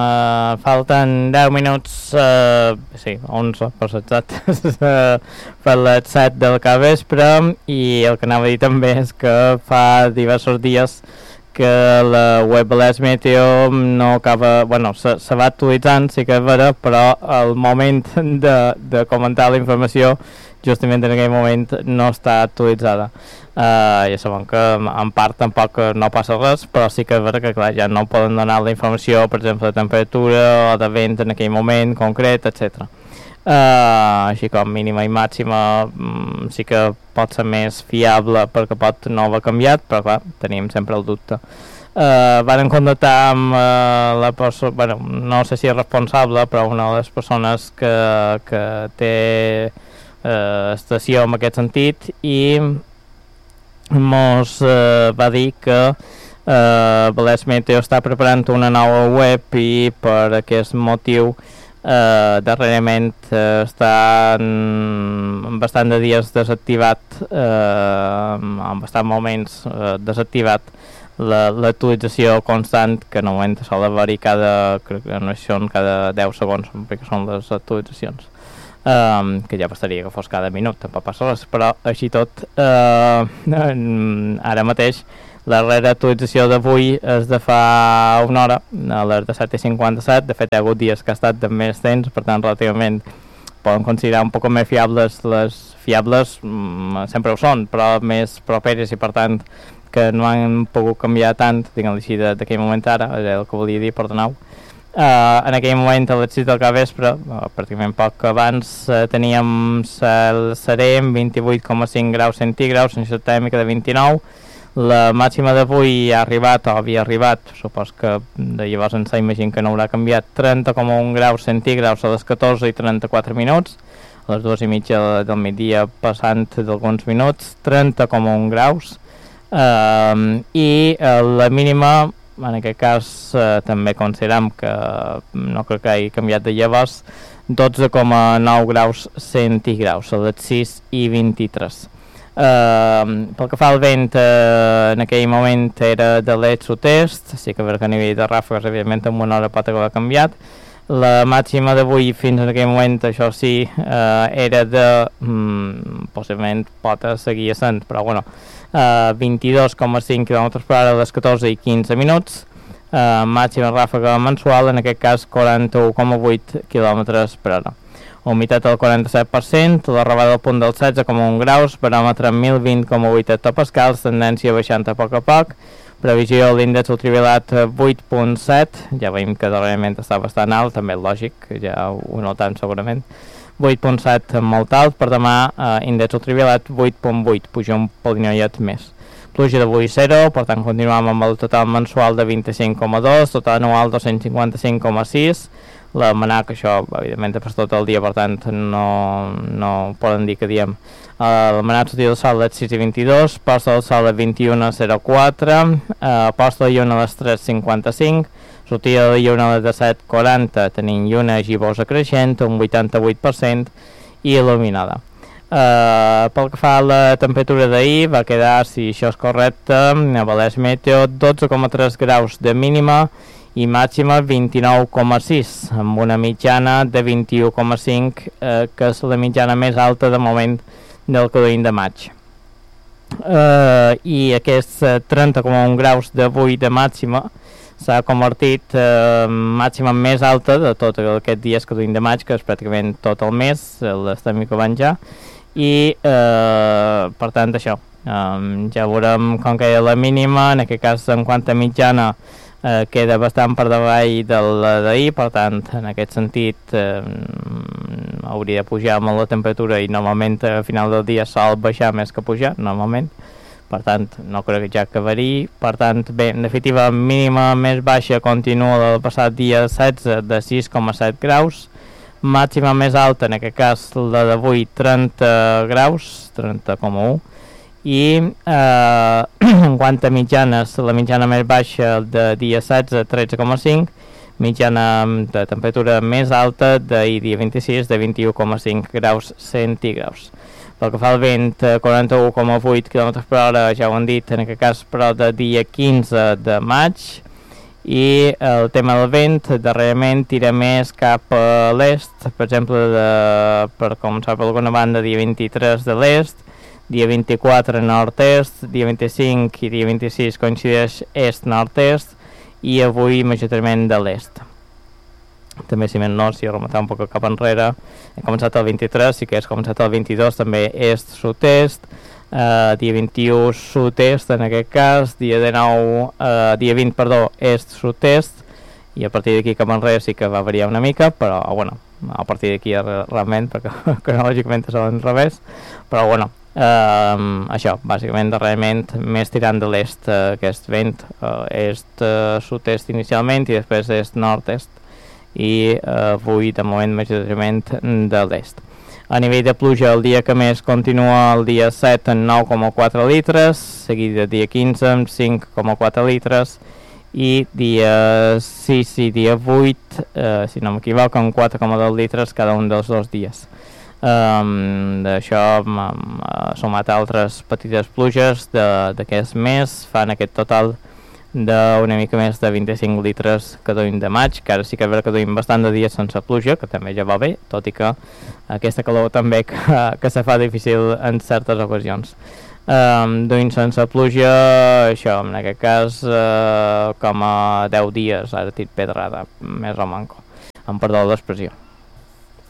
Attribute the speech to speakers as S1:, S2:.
S1: Falten 10 minuts, sí, 11 per ser exactes, per les 7 del capvespre, i el que anava a dir també és que fa diversos dies que la web de l'Esmeteo no acaba, bueno, se va actualitzant, sí que és vera, però al moment de comentar la informació justament en aquell moment no està actualitzada. Ja sabem que en part tampoc no passa res, però sí que és vera que clar, ja no poden donar la informació, per exemple, de temperatura o de vent en aquell moment concret, etc. Així com mínima i màxima sí que pot ser més fiable perquè pot no haver canviat, però clar, tenim sempre el dubte. Van contactar amb la persona, bueno, no sé si és responsable, però una de les persones que té estació en aquest sentit, i mos va dir que l'Esmeteo està preparant una nova web i per aquest motiu darrerament està bastant de dies desactivat, en bastant moments desactivat l'actualització constant, que normalment sol haver-hi cada 10 segons, perquè són les actualitzacions. Que ja bastaria que fos cada minut, tampoc passa res, però així tot ara mateix la darrera actualització d'avui és de fa una hora, a les de 7:57. De fet hi ha hagut dies que ha estat de més temps, per tant relativament poden considerar un poc més fiables. Les fiables sempre ho són, però més properes, i per tant que no han pogut canviar tant, diguem-ho així, d'aquell moment ara, és el que volia dir, perdoneu. En aquell moment a les 6 del capvespre, pràcticament poc abans, teníem cel serè amb 28,5 graus centígrads, sensació tèrmica de 29. La màxima d'avui ha arribat, o havia arribat, supos que de llavors ens imagino que no haurà canviat, 30,1 graus centígrads a les 14 i 34 minuts, a les 2:30 del migdia passant d'alguns minuts, 30,1 graus, i la mínima, en aquest cas també consideram que no crec que hagi canviat de llavors, 12,9 graus centígrads a les 6:23. Pel que fa al vent, en aquell moment era de l'est-sud-est, sí que a nivell de ràfegues evidentment en una hora pot haver canviat. La màxima d'avui fins en aquell moment, això sí, era de possiblement pot seguir essent, però bueno, 22,5 km per hora a les 14 i 15 minuts, màxima ràfega mensual, en aquest cas 41,8 km per hora. Humitat al 47%, la rebada al punt dels 16,1 graus, baròmetre 1020,8 hectopascals, tendència baixant a poc, previsió l'índex ultraviolat 8,7, ja veiem que darrerament està bastant alt, també lògic, ja ho notem segurament, 8,7 molt alt, per demà índex ultraviolat 8,8, puja un polinollet més. Pluja d'avui 0, per tant continuem amb el total mensual de 25,2, total anual 255,6, la Manac, això evidentment per tot el dia, per tant no poden dir que diem. La Manac sortida del sol a les 6:22, posta del sol a 21:04, posta de lluna a les 3:55, sortida de lluna a les 17:40, tenim lluna gibosa creixent, un 88% i il·luminada. Pel que fa a la temperatura d'ahir, va quedar, si això és correcte, a l'Esmeteo 12,3 graus de mínima i màxima 29,6, amb una mitjana de 21,5, que és la mitjana més alta de moment del que duim de maig. I aquests 30,1 graus d'avui de màxima s'ha convertit màxima més alta de tot aquests dies que duim de maig, que és pràcticament tot el mes, l'estem acabant ja, i per tant això, ja veurem com queda la mínima, en aquest cas en quant a mitjana queda bastant per davall de la d'ahir, per tant en aquest sentit hauria de pujar molt la temperatura i normalment a final del dia sol baixar més que pujar normalment, per tant no crec que ja acabaria. Per tant bé, en definitiva mínima més baixa continua del passat dia 16 de 6,7 graus, màxima més alta, en aquest cas la d'avui 30 graus, 30,1, i en quant a mitjanes, la mitjana més baixa de dia 16, 13,5, mitjana de temperatura més alta d'ahir dia 26 de 21,5 graus centígrads. Pel que fa al vent, 41,8 km per hora, ja ho han dit, en aquest cas però de dia 15 de maig, I el tema del vent darrerament tira més cap a l'est, per exemple, per començar per alguna banda, dia 23 de l'est, dia 24 nord-est, dia 25 i dia 26 coincideix est-nord-est, i avui majoritàriament de l'est. També, si més no, si remuntar un poc cap enrere, he començat el 23, sí que has començat el 22, també est-sud-est, dia 21 sud-est en aquest cas, dia 20, est-sud-est, i a partir d'aquí cap enrere sí que va variar una mica, però bueno, a partir d'aquí realment, perquè cronològicament és al revés, però bueno, això, bàsicament darrerament més tirant de l'est, aquest vent, est-sud-est inicialment i després est-nord-est, i avui de moment majoritàriament de l'est. A nivell de pluja, el dia que més continua el dia 7 amb 9,4 litres, seguit de dia 15 amb 5,4 litres, i dia 6 i dia 8, si no m'equivoco, amb 4,2 litres cada un dels dos dies. D'això, sumat a altres petites pluges d'aquest mes, fan aquest total d'una mica més de 25 litres que duim de maig, que ara sí que és vera que duim bastant de dies sense pluja, que també ja va bé, tot i que aquesta calor també que se fa difícil en certes ocasions. Duim sense pluja, això, en aquest cas, com a 10 dies, ara tit pedrada, més o manco, em perdó l'expressió.